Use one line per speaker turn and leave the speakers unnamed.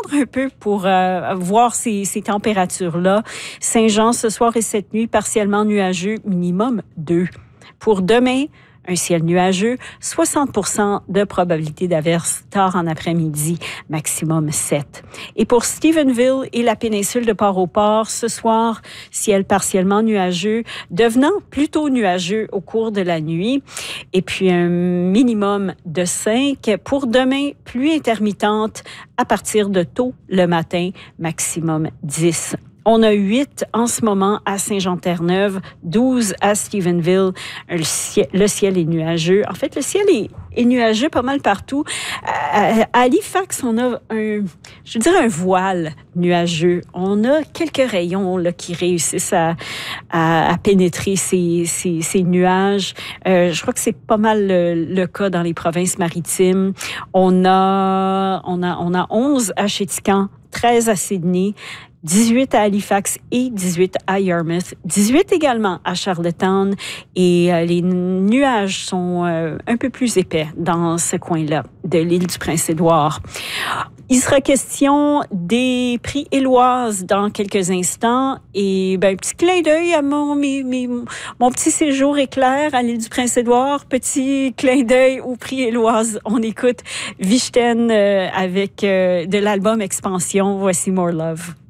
attendre un peu pour voir ces températures-là. Saint-Jean, ce soir et cette nuit, partiellement nuageux, minimum 2. Pour demain, un ciel nuageux, 60% de probabilité d'averse tard en après-midi, maximum 7. Et pour Stephenville et la péninsule de Port-au-Port, ce soir, ciel partiellement nuageux, devenant plutôt nuageux au cours de la nuit. Et puis un minimum de 5. Pour demain, pluie intermittente à partir de tôt le matin, maximum 10. On a 8 en ce moment à Saint-Jean-Terre-Neuve, 12 à Stephenville. Le ciel est nuageux. En fait, le ciel est nuageux pas mal partout. À Halifax, on a un voile nuageux. On a quelques rayons là, qui réussissent à pénétrer ces nuages. Je crois que c'est pas mal le cas dans les provinces maritimes. On a 11 à Chéticamp, 13 à Sydney, 18 à Halifax et 18 à Yarmouth, 18 également à Charlottetown et les nuages sont un peu plus épais dans ce coin-là de l'île du Prince-Édouard. Il sera question des prix Éloises dans quelques instants et un petit clin d'œil à mon petit séjour éclair à l'île du Prince-Édouard, petit clin d'œil au prix Éloises. On écoute Vichten avec de l'album Expansion. Voici More Love.